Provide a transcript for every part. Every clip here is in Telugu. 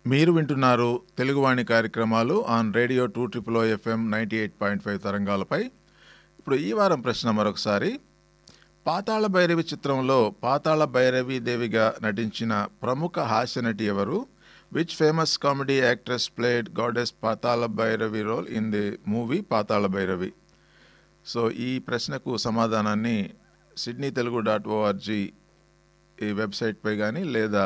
మీరు వింటున్నారు తెలుగువాణి కార్యక్రమాలు ఆన్ రేడియో 2 FM 98.5 తరంగాలపై. ఇప్పుడు ఈ వారం ప్రశ్న మరొకసారి. పాతాళ భైరవి చిత్రంలో పాతాళ భైరవి దేవిగా నటించిన ప్రముఖ హాస్యనటి ఎవరు? Which famous comedy actress played goddess Patala Bhairavi role in the movie Patala Bhairavi? So ఈ ప్రశ్నకు సమాధానాన్ని sydneytelugu.org ఈ వెబ్సైట్పై కానీ లేదా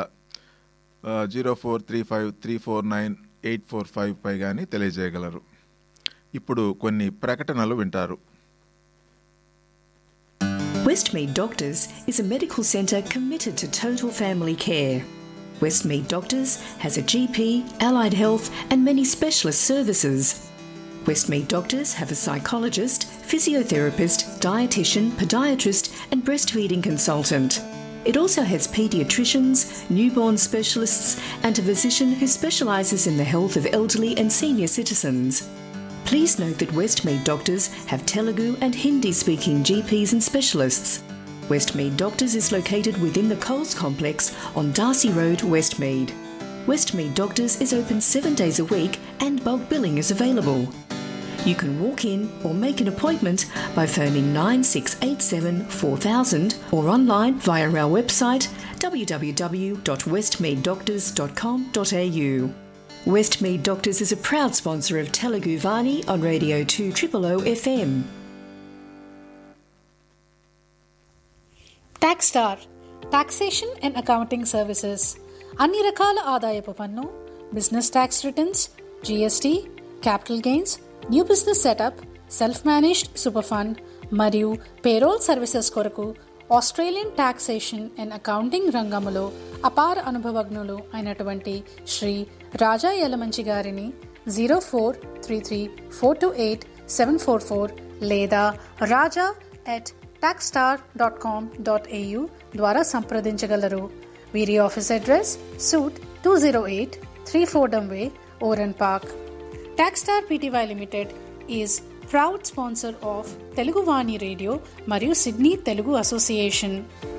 0435349845 పై కానీ తెలియజేయగలరు. ఇప్పుడు కొన్ని ప్రకటనలు వింటారు. Westmead Doctors is a medical centre committed to total family care. Westmead Doctors has a GP, allied health and many specialist services. Westmead Doctors have a psychologist, physiotherapist, dietitian, podiatrist and breastfeeding consultant. It also has paediatricians, newborn specialists and a physician who specialises in the health of elderly and senior citizens. Please note that Westmead Doctors have Telugu and Hindi-speaking GPs and specialists. Westmead Doctors is located within the Coles Complex on Darcy Road, Westmead. Westmead Doctors is open 7 days a week and bulk billing is available. You can walk in or make an appointment by phoning 9687 4000 or online via our website www.westmeaddoctors.com.au. Westmead Doctors is a proud sponsor of Telugu Vani on Radio 2 FM. TaxStar Taxation and Accounting Services. అన్ని రకాల ఆదాయపు పన్ను, business tax returns, GST, capital gains, new business setup, self managed super fund మరియు పేరోల్ సర్వీసెస్ కొరకు ఆస్ట్రేలియన్ టాక్సేషన్ అండ్ అకౌంటింగ్ రంగములో అపార అనుభవజ్ఞులు అయినటువంటి శ్రీ రాజా యలమంచి గారిని 0433428744 లేదా raja@taxstar.com.au ద్వారా సంప్రదించగలరు. వీరి office address suit 208 3 Fordham Way, Oran Park. TaxStar Pty Limited is proud sponsor of Telugu Vani Radio మరియు Sydney Telugu Association.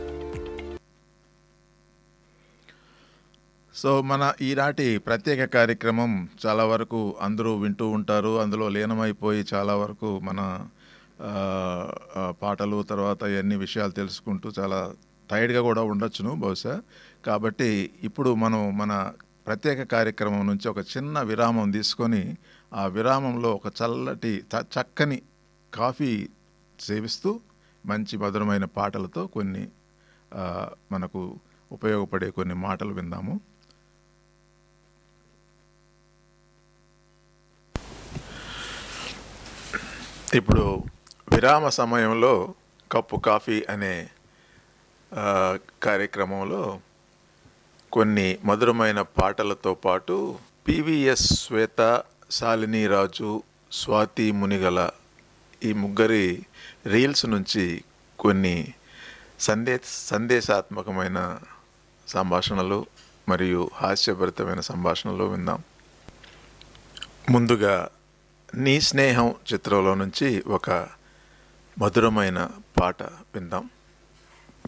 సో మన ఈనాటి ప్రత్యేక కార్యక్రమం చాలా వరకు అందరూ వింటూ ఉంటారు. అందులో లీనమైపోయి చాలా వరకు మన పాటలు తర్వాత ఇవన్నీ విషయాలు తెలుసుకుంటూ చాలా టైర్డ్గా కూడా ఉండొచ్చును బహుశా. కాబట్టి ఇప్పుడు మనం మన ప్రత్యేక కార్యక్రమం నుంచి ఒక చిన్న విరామం తీసుకొని ఆ విరామంలో ఒక చక్కని కాఫీ సేవిస్తూ మంచి మధురమైన పాటలతో కొన్ని మనకు ఉపయోగపడే కొన్ని మాటలు విందాము. ఇప్పుడు విరామ సమయంలో కప్పు కాఫీ అనే కార్యక్రమంలో కొన్ని మధురమైన పాటలతో పాటు PVS శ్వేత, శాలిని రాజు, స్వాతి మునిగల ఈ ముగ్గురి రీల్స్ నుంచి కొన్ని సందేశాత్మకమైన సంభాషణలు మరియు హాస్యభరితమైన సంభాషణలు విందాం. ముందుగా నీ స్నేహం చిత్రంలో నుంచి ఒక మధురమైన పాట విందాం.